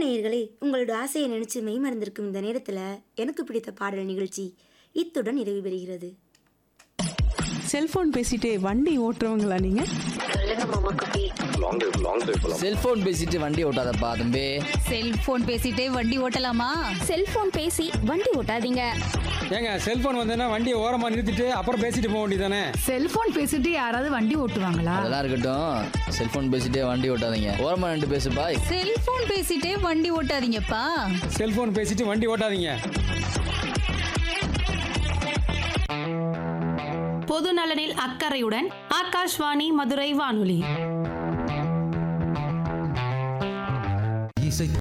நேயர்களே, உங்களோட ஆசையை நினைச்சு மெய்மறந்திருக்கும் இந்த நேரத்துல எனக்கு பிடித்த பாடல் நிகழ்ச்சி இத்துடன் நிறைவு பெறுகிறது. செல்போன் பேசிட்டே வண்டி ஓட்டுறவங்களா நீங்க? செல்போன் பேசிட்டு வண்டி ஓட்டாதப்பா தம்பி. செல்போன் பேசிட்டே வண்டி ஓட்டலாமா? செல்போன் பேசி வண்டி ஓட்டாதீங்க. ஏங்க செல்போன் வந்தேன்னா வண்டியை ஓரமா நிறுத்திட்டு அப்புறம் பேசிட்டு போக வேண்டியதானே. செல்போன் பேசிட்டு யாராவது வண்டி ஓட்டுவாங்களா? அதெல்லாம் இருக்கட்டும், செல்போன் பேசிட்டே வண்டி ஓட்டாதீங்க. ஓரமா நின்று பேசுப்பா. செல்போன் பேசிட்டே வண்டி ஓட்டாதீங்கப்பா. செல்போன் பேசிட்டு வண்டி ஓட்டாதீங்க. பொது நலனில் அக்கறையுடன் ஆகாஷ்வாணி மதுரை வானொலி.